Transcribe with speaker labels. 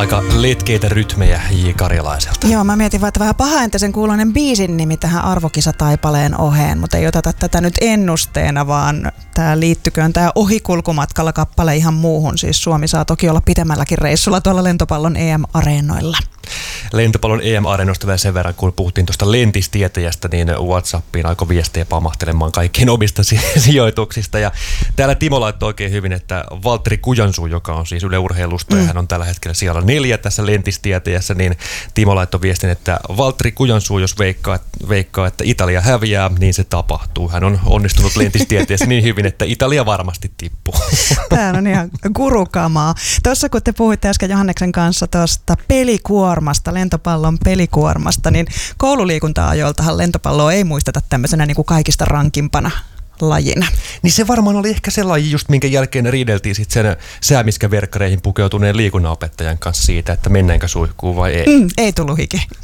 Speaker 1: Aika letkeitä rytmejä J. Karjalaiselta.
Speaker 2: Joo, mä mietin vaan, että vähän pahaentisen kuuloinen biisin nimi tähän arvokisataipaleen oheen, mutta ei oteta tätä nyt ennusteena, vaan tää liittyköön tää ohikulkumatkalla kappale ihan muuhun. Siis Suomi saa toki olla pitemmälläkin reissulla tuolla lentopallon EM-areenoilla.
Speaker 1: Lentopallon EM-areenosta vielä sen verran, kun puhuttiin tuosta lentistietäjästä, niin WhatsAppiin alkoi viestejä pamahtelemaan kaikkien omista sijoituksista. Ja täällä Timo laittoi oikein hyvin, että Valtteri Kujansuu, joka on siis Yle Urheilusta ja hän on tällä hetkellä siellä 4 tässä lentistietäjässä, niin Timo laittoi viestin, että Valtteri Kujansuu, jos veikkaa, että Italia häviää, niin se tapahtuu. Hän on onnistunut lentistietäjässä niin hyvin, että Italia varmasti tippuu.
Speaker 2: Tämä on ihan gurukamaa. Tuossa kun te puhuitte äsken Johanneksen kanssa tuosta pelikuormasta, lentopallon pelikuormasta, niin koululiikunta-ajoiltahan lentopalloa ei muisteta tämmöisenä niin kuin kaikista rankimpana lajina.
Speaker 1: Niin se varmaan oli ehkä se laji, just minkä jälkeen riideltiin sitten sen säämiskäverkkareihin pukeutuneen liikunnanopettajan kanssa siitä, että mennäänkö suihkuun vai ei.
Speaker 2: Ei tullut hiki.